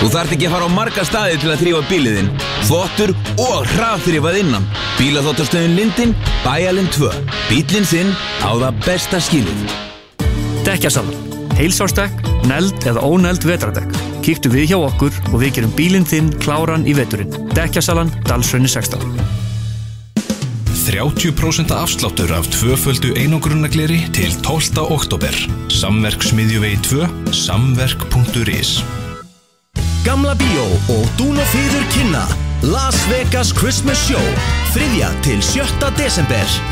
Þú þarft ekki að fara á marga staði til að þrífa bíliðinn, þvottur og hraðþrifað innan. Bílaþvottastöðin Lindin, Bæjarlind 2. Bíllinn þinn á það besta skilið. Dekkjasalan. Heilsársdekk, negld eða ónegld vetrardekk. Kíktu við hjá okkur og við gerum bílinn þinn kláran í veturinn. Dekkjasalan, Dalshrauni 16. 30% afsláttur af tvöföldu einangrunargleri til 12. október. Samverksmiðjuvegi 2, samverk.is. Gamla Bíó og Dún og Fiður kynna Las Vegas Christmas Show 3. til 7. desember.